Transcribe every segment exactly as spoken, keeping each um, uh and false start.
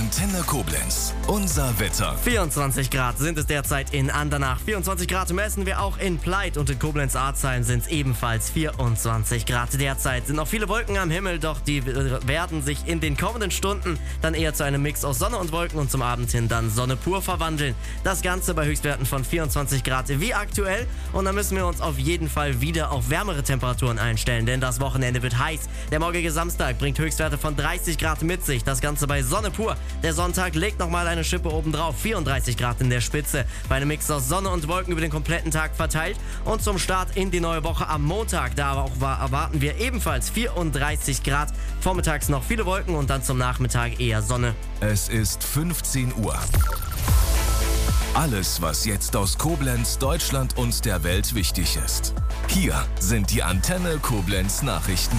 Antenne Koblenz. Unser Wetter. vierundzwanzig Grad sind es derzeit in Andernach. vierundzwanzig Grad messen wir auch in Pleit und in Koblenz-Arzheim sind es ebenfalls vierundzwanzig Grad derzeit. Sind noch viele Wolken am Himmel, doch die werden sich in den kommenden Stunden dann eher zu einem Mix aus Sonne und Wolken und zum Abend hin dann Sonne pur verwandeln. Das Ganze bei Höchstwerten von vierundzwanzig Grad wie aktuell und da müssen wir uns auf jeden Fall wieder auf wärmere Temperaturen einstellen, denn das Wochenende wird heiß. Der morgige Samstag bringt Höchstwerte von dreißig Grad mit sich, das Ganze bei Sonne pur. Der Sonntag legt nochmal eine Schippe obendrauf, vierunddreißig Grad in der Spitze, bei einem Mix aus Sonne und Wolken über den kompletten Tag verteilt. Und zum Start in die neue Woche am Montag, da auch erwarten wir ebenfalls vierunddreißig Grad, vormittags noch viele Wolken und dann zum Nachmittag eher Sonne. Es ist fünfzehn Uhr. Alles, was jetzt aus Koblenz, Deutschland und der Welt wichtig ist. Hier sind die Antenne Koblenz Nachrichten.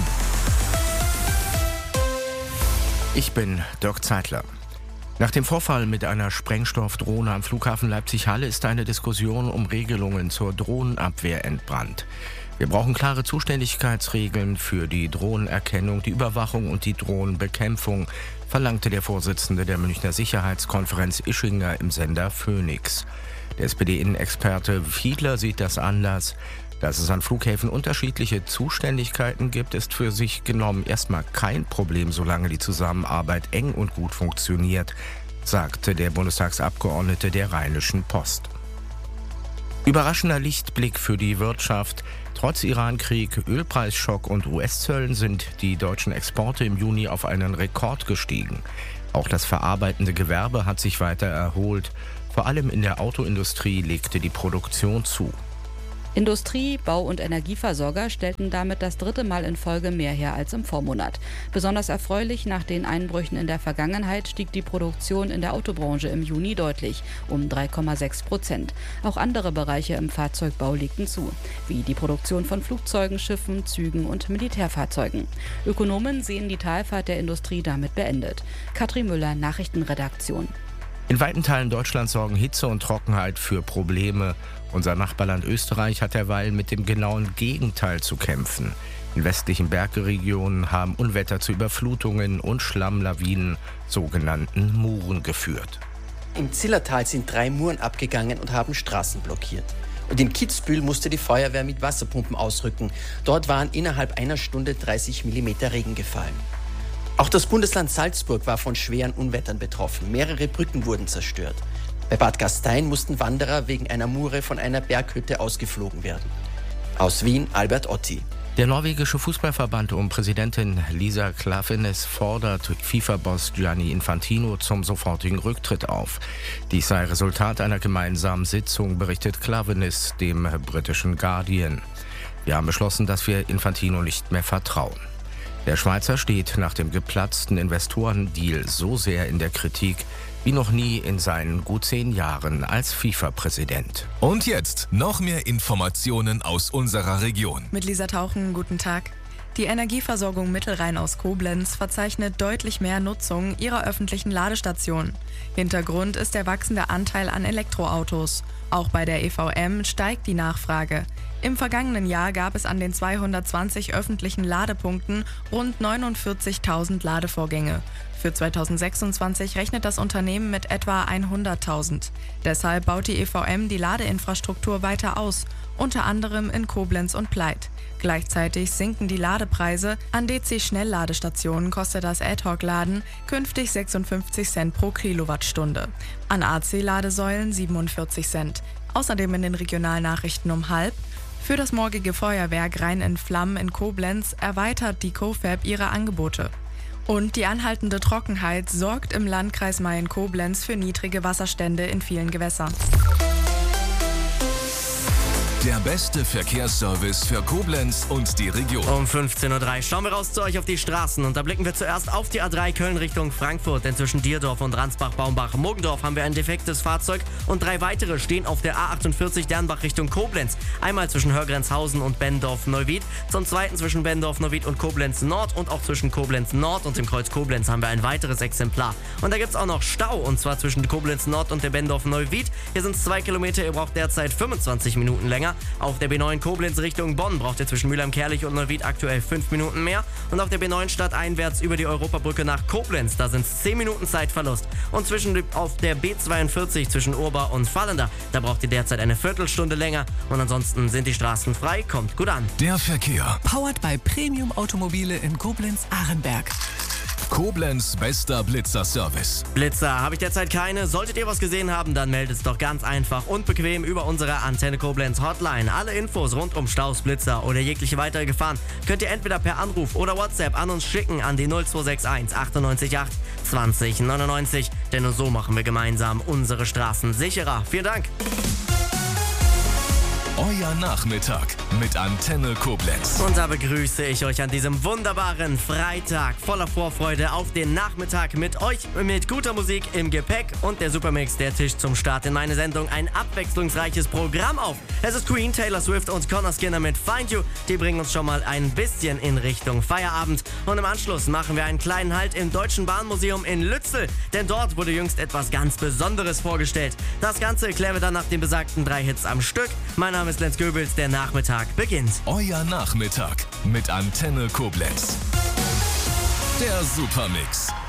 Ich bin Dirk Zeitler. Nach dem Vorfall mit einer Sprengstoffdrohne am Flughafen Leipzig-Halle ist eine Diskussion um Regelungen zur Drohnenabwehr entbrannt. Wir brauchen klare Zuständigkeitsregeln für die Drohnenerkennung, die Überwachung und die Drohnenbekämpfung, verlangte der Vorsitzende der Münchner Sicherheitskonferenz Ischinger im Sender Phoenix. Der S P D-Innenexperte Fiedler sieht das anders. Dass es an Flughäfen unterschiedliche Zuständigkeiten gibt, ist für sich genommen erstmal kein Problem, solange die Zusammenarbeit eng und gut funktioniert, sagte der Bundestagsabgeordnete der Rheinischen Post. Überraschender Lichtblick für die Wirtschaft. Trotz Irankrieg, Ölpreisschock und U S-Zöllen sind die deutschen Exporte im Juni auf einen Rekord gestiegen. Auch das verarbeitende Gewerbe hat sich weiter erholt. Vor allem in der Autoindustrie legte die Produktion zu. Industrie, Bau- und Energieversorger stellten damit das dritte Mal in Folge mehr her als im Vormonat. Besonders erfreulich, nach den Einbrüchen in der Vergangenheit stieg die Produktion in der Autobranche im Juni deutlich, um drei Komma sechs Prozent. Auch andere Bereiche im Fahrzeugbau legten zu, wie die Produktion von Flugzeugen, Schiffen, Zügen und Militärfahrzeugen. Ökonomen sehen die Talfahrt der Industrie damit beendet. Katrin Müller, Nachrichtenredaktion. In weiten Teilen Deutschlands sorgen Hitze und Trockenheit für Probleme. Unser Nachbarland Österreich hat derweil mit dem genauen Gegenteil zu kämpfen. In westlichen Bergregionen haben Unwetter zu Überflutungen und Schlammlawinen, sogenannten Muren, geführt. Im Zillertal sind drei Muren abgegangen und haben Straßen blockiert. Und in Kitzbühel musste die Feuerwehr mit Wasserpumpen ausrücken. Dort waren innerhalb einer Stunde dreißig Millimeter Regen gefallen. Auch das Bundesland Salzburg war von schweren Unwettern betroffen. Mehrere Brücken wurden zerstört. Bei Bad Gastein mussten Wanderer wegen einer Mure von einer Berghütte ausgeflogen werden. Aus Wien, Albert Otti. Der norwegische Fußballverband um Präsidentin Lisa Klaveness fordert FIFA-Boss Gianni Infantino zum sofortigen Rücktritt auf. Dies sei Resultat einer gemeinsamen Sitzung, berichtet Klaveness dem britischen Guardian. Wir haben beschlossen, dass wir Infantino nicht mehr vertrauen. Der Schweizer steht nach dem geplatzten Investorendeal so sehr in der Kritik wie noch nie in seinen gut zehn Jahren als FIFA-Präsident. Und jetzt noch mehr Informationen aus unserer Region. Mit Lisa Tauchen, guten Tag. Die Energieversorgung Mittelrhein aus Koblenz verzeichnet deutlich mehr Nutzung ihrer öffentlichen Ladestationen. Hintergrund ist der wachsende Anteil an Elektroautos. Auch bei der E V M steigt die Nachfrage. Im vergangenen Jahr gab es an den zweihundertzwanzig öffentlichen Ladepunkten rund neunundvierzigtausend Ladevorgänge. Für zweitausendsechsundzwanzig rechnet das Unternehmen mit etwa hunderttausend. Deshalb baut die E V M die Ladeinfrastruktur weiter aus, unter anderem in Koblenz und Pleit. Gleichzeitig sinken die Ladepreise. An D C-Schnellladestationen kostet das Ad-Hoc-Laden künftig sechsundfünfzig Cent pro Kilowattstunde. An A C-Ladesäulen siebenundvierzig Cent. Außerdem in den Regionalnachrichten um halb. Für das morgige Feuerwerk Rhein in Flammen in Koblenz erweitert die COFAB ihre Angebote. Und die anhaltende Trockenheit sorgt im Landkreis Mayen-Koblenz für niedrige Wasserstände in vielen Gewässern. Der beste Verkehrsservice für Koblenz und die Region. Um fünfzehn Uhr drei schauen wir raus zu euch auf die Straßen und da blicken wir zuerst auf die A drei Köln Richtung Frankfurt, denn zwischen Dierdorf und Ransbach-Baumbach-Mogendorf haben wir ein defektes Fahrzeug und drei weitere stehen auf der A achtundvierzig Dernbach Richtung Koblenz. Einmal zwischen Hörgrenzhausen und Bendorf-Neuwied, zum zweiten zwischen Bendorf-Neuwied und Koblenz-Nord und auch zwischen Koblenz-Nord und dem Kreuz Koblenz haben wir ein weiteres Exemplar. Und da gibt es auch noch Stau und zwar zwischen Koblenz-Nord und der Bendorf-Neuwied. Hier sind es zwei Kilometer, ihr braucht derzeit fünfundzwanzig Minuten länger. mehr. Auf der B neun Koblenz Richtung Bonn braucht ihr zwischen Mülheim-Kärlich und Neuwied aktuell fünf Minuten mehr. Und auf der B neun stadteinwärts über die Europabrücke nach Koblenz, da sind es zehn Minuten Zeitverlust. Und zwischen auf der B zweiundvierzig zwischen Urba und Fallender, da braucht ihr derzeit eine Viertelstunde länger. Und ansonsten sind die Straßen frei. Kommt gut an. Der Verkehr. Powered by Premium Automobile in Koblenz-Ahrenberg. Koblenz bester Blitzer-Service. Blitzer habe ich derzeit keine. Solltet ihr was gesehen haben, dann meldet es doch ganz einfach und bequem über unsere Antenne Koblenz Hotline. Alle Infos rund um Staus, Blitzer oder jegliche weitere Gefahren könnt ihr entweder per Anruf oder WhatsApp an uns schicken an die null zwei sechs eins achtundneunzig acht zwanzig neunundneunzig. Denn nur so machen wir gemeinsam unsere Straßen sicherer. Vielen Dank. Euer Nachmittag mit Antenne Koblenz. Und da begrüße ich euch an diesem wunderbaren Freitag voller Vorfreude auf den Nachmittag mit euch, mit guter Musik im Gepäck und der Supermix, der Tisch zum Start in meine Sendung. Ein abwechslungsreiches Programm auf. Es ist Queen, Taylor Swift und Connor Skinner mit Find You. Die bringen uns schon mal ein bisschen in Richtung Feierabend. Und im Anschluss machen wir einen kleinen Halt im Deutschen Bahnmuseum in Lützel. Denn dort wurde jüngst etwas ganz Besonderes vorgestellt. Das Ganze klären wir dann nach den besagten drei Hits am Stück. Mein Name ist Lenz Goebels, der Nachmittag beginnt. Euer Nachmittag mit Antenne Koblenz. Der Supermix.